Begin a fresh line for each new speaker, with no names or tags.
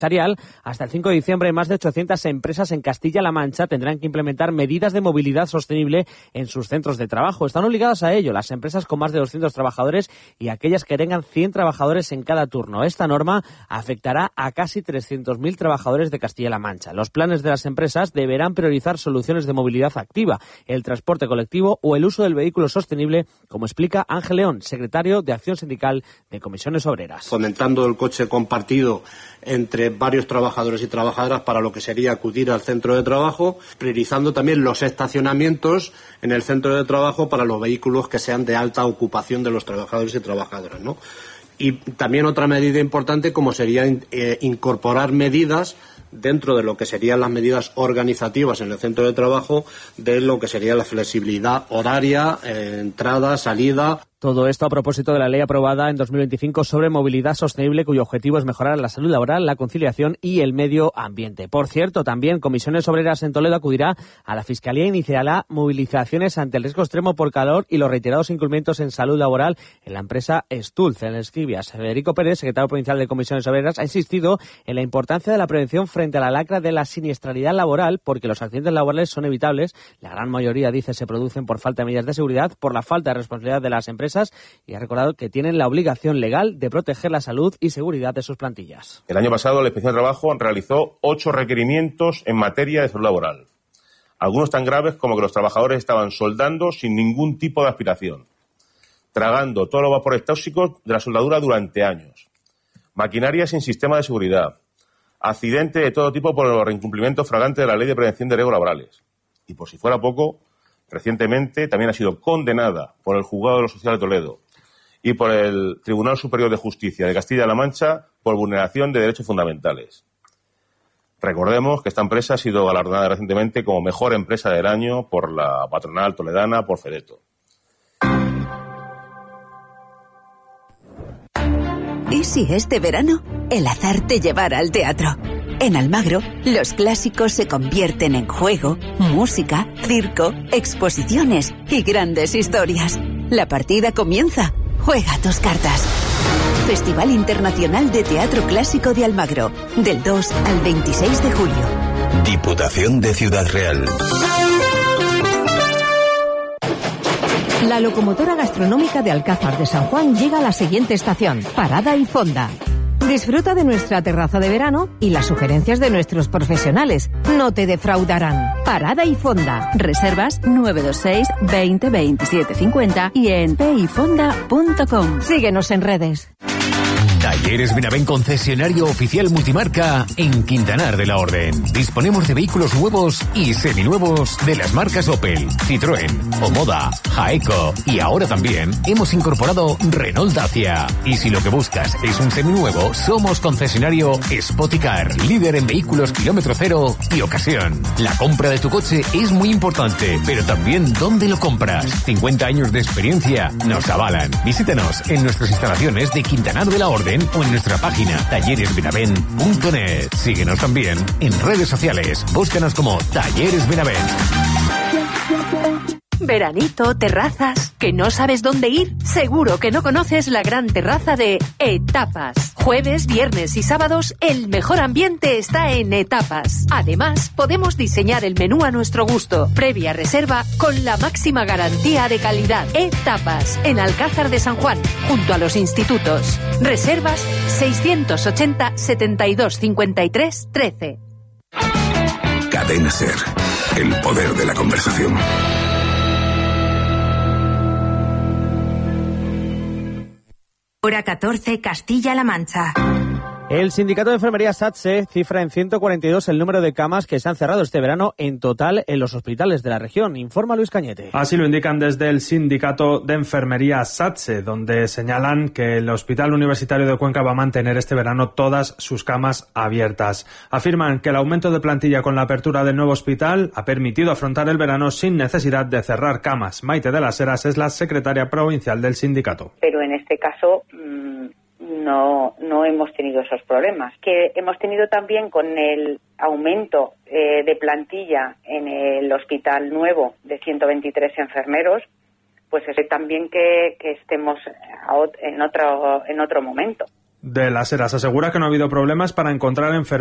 Hasta el 5 de diciembre, más de 800 empresas en Castilla-La Mancha tendrán que implementar medidas de movilidad sostenible en sus centros de trabajo. Están obligadas a ello las empresas con más de 200 trabajadores y aquellas que tengan 100 trabajadores en cada turno. Esta norma afectará a casi 300.000 trabajadores de Castilla-La Mancha. Los planes de las empresas deberán priorizar soluciones de movilidad activa, el transporte colectivo o el uso del vehículo sostenible, como explica Ángel León, secretario de Acción Sindical de Comisiones Obreras.
Fomentando el coche compartido entre varios trabajadores y trabajadoras para lo que sería acudir al centro de trabajo, priorizando también los estacionamientos en el centro de trabajo para los vehículos que sean de alta ocupación de los trabajadores y trabajadoras, ¿no? Y también otra medida importante como sería incorporar medidas dentro de lo que serían las medidas organizativas en el centro de trabajo de lo que sería la flexibilidad horaria, entrada, salida.
Todo esto a propósito de la ley aprobada en 2025 sobre movilidad sostenible, cuyo objetivo es mejorar la salud laboral, la conciliación y el medio ambiente. Por cierto, también Comisiones Obreras en Toledo acudirá a la Fiscalía e iniciará movilizaciones ante el riesgo extremo por calor y los reiterados incumplimientos en salud laboral en la empresa Stulz, en Escribias. Federico Pérez, secretario provincial de Comisiones Obreras, ha insistido en la importancia de la prevención frente a la lacra de la siniestralidad laboral, porque los accidentes laborales son evitables. La gran mayoría, dice, se producen por falta de medidas de seguridad, por la falta de responsabilidad de las empresas, y ha recordado que tienen la obligación legal de proteger la salud y seguridad de sus plantillas.
El año pasado la Inspección de Trabajo realizó 8 requerimientos en materia de salud laboral. Algunos tan graves como que los trabajadores estaban soldando sin ningún tipo de aspiración, tragando todos los vapores tóxicos de la soldadura durante años, maquinaria sin sistema de seguridad, accidentes de todo tipo por el incumplimiento flagrante de la Ley de Prevención de Riesgos Laborales. Y por si fuera poco, recientemente también ha sido condenada por el Juzgado de lo Social de Toledo y por el Tribunal Superior de Justicia de Castilla-La Mancha por vulneración de derechos fundamentales. Recordemos que esta empresa ha sido galardonada recientemente como mejor empresa del año por la patronal toledana, por Fedeto.
¿Y si este verano el azar te llevara al teatro? En Almagro, los clásicos se convierten en juego, música, circo, exposiciones y grandes historias. La partida comienza. Juega tus cartas. Festival Internacional de Teatro Clásico de Almagro, del 2 al 26 de julio.
Diputación de Ciudad Real.
La locomotora gastronómica de Alcázar de San Juan llega a la siguiente estación, Parada y Fonda. Disfruta de nuestra terraza de verano y las sugerencias de nuestros profesionales. No te defraudarán. Parada y Fonda.
Reservas 926 20 27 50 y en peifonda.com.
Síguenos en redes.
Talleres Benavent, concesionario oficial multimarca en Quintanar de la Orden. Disponemos de vehículos nuevos y seminuevos de las marcas Opel, Citroën, Omoda, Jaeco y ahora también hemos incorporado Renault Dacia. Y si lo que buscas es un seminuevo, somos concesionario Spoticar, líder en vehículos kilómetro cero y ocasión. La compra de tu coche es muy importante, pero también dónde lo compras. 50 años de experiencia nos avalan. Visítanos en nuestras instalaciones de Quintanar de la Orden o en nuestra página talleresbenavent.net. Síguenos también en redes sociales. Búscanos como Talleres Benavent.
Veranito, terrazas, ¿que no sabes dónde ir? Seguro que no conoces la gran terraza de Etapas. Jueves, viernes y sábados, el mejor ambiente está en Etapas. Además, podemos diseñar el menú a nuestro gusto, previa reserva con la máxima garantía de calidad. Etapas, en Alcázar de San Juan, junto a los institutos. Reservas 680 72 53 13.
Cadena SER, el poder de la conversación.
Hora 14, Castilla-La Mancha.
El sindicato de enfermería SATSE cifra en 142 el número de camas que se han cerrado este verano en total en los hospitales de la región. Informa Luis Cañete.
Así lo indican desde el sindicato de enfermería SATSE, donde señalan que el Hospital Universitario de Cuenca va a mantener este verano todas sus camas abiertas. Afirman que el aumento de plantilla con la apertura del nuevo hospital ha permitido afrontar el verano sin necesidad de cerrar camas. Maite de las Heras es la secretaria provincial del sindicato.
Pero en este caso no hemos tenido esos problemas. Que hemos tenido también con el aumento de plantilla en el hospital nuevo de 123 enfermeros, pues es también que estemos en otro momento.
de Las Heras asegura que no ha habido problemas para encontrar enfermeras